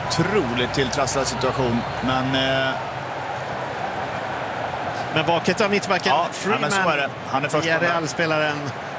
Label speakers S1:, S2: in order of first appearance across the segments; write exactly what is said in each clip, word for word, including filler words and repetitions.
S1: otroligt tilltrasslad situation. Men... Eh...
S2: Men baket av mittbacken,
S1: ja,
S2: Freeman,
S1: ja, är han är första.
S2: Real-spelaren.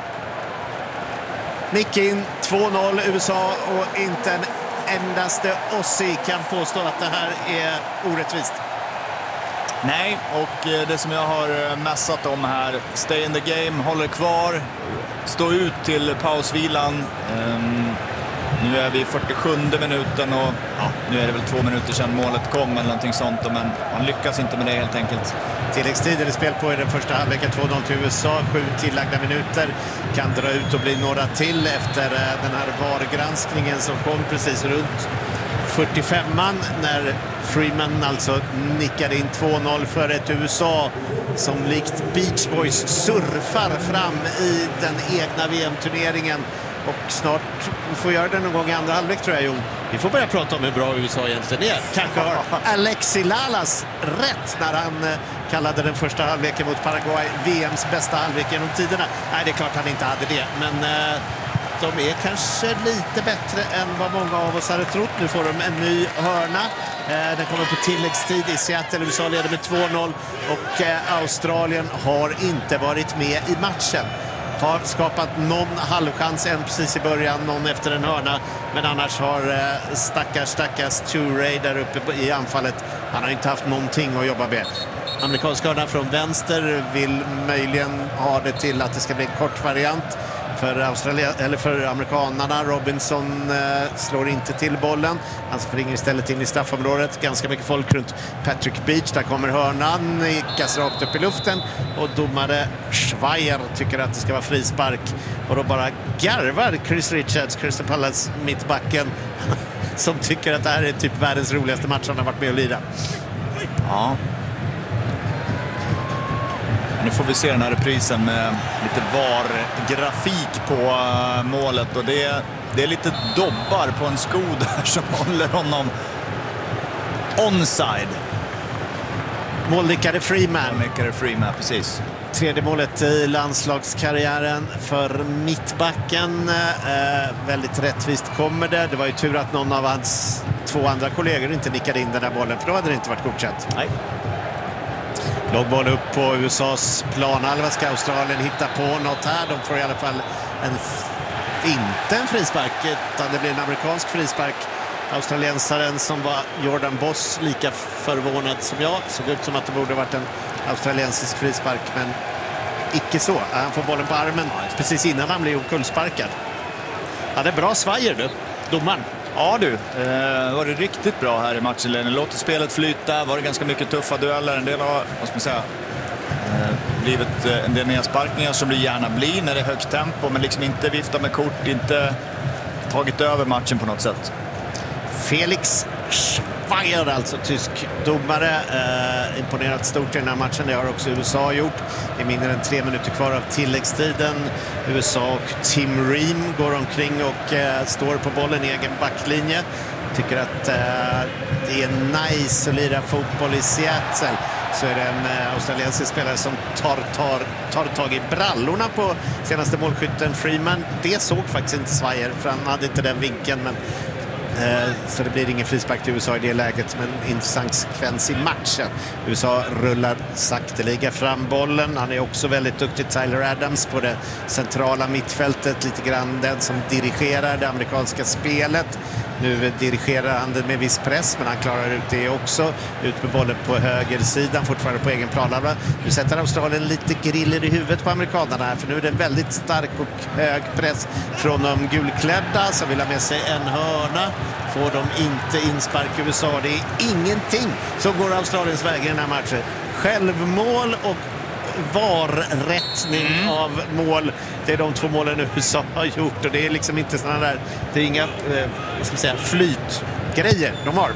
S2: Nick in, två noll U S A och inte en endaste Ossi kan påstå att det här är orättvist.
S1: Nej, och det som jag har mässat om här, stay in the game, håller kvar, stå ut till pausvilan. Um, nu är vi i fyrtiosjunde minuten och ja, nu är det väl två minuter sedan målet kom eller någonting sånt, men man lyckas inte med det helt enkelt.
S2: Tilläggstid är spel på i den första halvleken, två noll till U S A, sju tillagda minuter, kan dra ut och bli några till efter den här V A R-granskningen som kom precis runt fyrtiofemman när Freeman alltså nickade in två noll för ett U S A som likt Beach Boys surfar fram i den egna V M-turneringen. Och snart får göra det någon gång i andra halvlek, tror jag, Jon. Vi får börja prata om hur bra U S A egentligen är. Kanske har Alexi Lalas rätt när han eh, kallade den första halvleken mot Paraguay V M:s bästa halvlek genom tiderna. Nej, det är klart han inte hade det, men eh, de är kanske lite bättre än vad många av oss hade trott. Nu får de en ny hörna. Eh, den kommer på tilläggstid i Seattle. U S A leder med två noll och eh, Australien har inte varit med i matchen. Har skapat någon halvchans, en precis i början, någon efter en hörna. Men annars har eh, stackars, stackars Touré där uppe i anfallet. Han har inte haft någonting att jobba med. Amerikanska hörna från vänster vill möjligen ha det till att det ska bli en kort variant. För, Australia, eller för amerikanerna. Robinson eh, slår inte till bollen. Han springer istället in i straffområdet. Ganska mycket folk runt Patrick Beach. Där kommer hörnan, nickas rakt upp i luften. Och domare Schweier tycker att det ska vara frispark. Och då bara garvar Chris Richards, Crystal Palace mittbacken, som tycker att det här är typ världens roligaste match han har varit med och lira.
S1: Ja. Nu får vi se den här reprisen med lite V A R-grafik på uh, målet. Och det är, det är lite dobbar på en sko där som håller honom onside.
S2: Målnickade Freeman.
S1: Målnickade Freeman, precis.
S2: Tredje målet i landslagskarriären för mittbacken. Eh, väldigt rättvist kommer det. Det var ju tur att någon av hans två andra kollegor inte nickade in den där bollen, för då hade det inte varit godkänt.
S1: Nej.
S2: Lågboll upp på U S As planhalva. Ska Australien hitta på något här? De får i alla fall en, inte en frispark, utan det blir en amerikansk frispark. Australiensaren som var Jordan Boss, lika förvånad som jag. Såg ut som att det borde varit en australiensisk frispark, men icke så. Han får bollen på armen precis innan han blir omkullsparkad. Ja, det är bra svajer du, domaren.
S1: Ja du, eh, var det riktigt bra här i matchen. Låter spelet flyta, var det ganska mycket tuffa dueller. En del har, vad ska man säga, eh, blivit eh, en del nedsparkningar som det gärna blir när det är högt tempo, men liksom inte vifta med kort, inte tagit över matchen på något sätt.
S2: Felix Schweier, alltså tysk domare, eh, imponerat stort i den här matchen. Det har också U S A gjort. Det är mindre än tre minuter kvar av tilläggstiden. U S A och Tim Ream går omkring och eh, står på bollen i egen backlinje. Tycker att eh, det är nice att lira fotboll i Seattle. Så är det en eh, australiensisk spelare som tar, tar, tar tag i brallorna på senaste målskytten Freeman. Det såg faktiskt inte Schweier, för han hade inte den vinkeln, men så det blir ingen frispark till U S A i det läget, men en intressant sekvens i matchen. U S A rullar sakteliga fram bollen. Han är också väldigt duktig, Tyler Adams, på det centrala mittfältet. Lite grann den som dirigerar det amerikanska spelet. Nu dirigerar han det med viss press, men han klarar ut det också. Ut med bollen på högersidan, fortfarande på egen planhalva. Nu sätter Australien lite griller i huvudet på amerikanerna här, för nu är det en väldigt stark och hög press från de gulklädda som vill ha med sig en hörna. Får de inte inspark U S A. Det är ingenting som går Australiens väg i den här matchen. Självmål och V A R-rättning mm. av mål. Det är de två målen U S A har gjort, och det är liksom inte sådana där, det är inga eh, vad ska man säga, flytgrejer de har.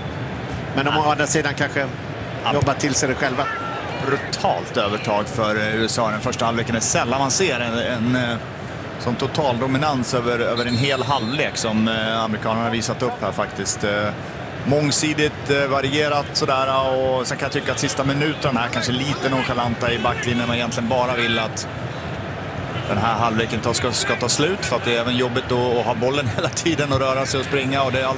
S2: Men de har å andra sidan kanske ja. jobbat till sig det själva.
S1: Brutalt övertag för U S A den första halvleken. Är sällan man ser en, en, en som total dominans över, över en hel halvlek som eh, amerikanerna har visat upp här faktiskt. Eh, mångsidigt eh, varierat sådär, och sen kan jag tycka att sista minuten här kanske lite nonchalanta i backlinjen. Man egentligen bara vill att den här halvleken ska, ska ta slut, för att det är även jobbigt att, att ha bollen hela tiden och röra sig och springa, och det är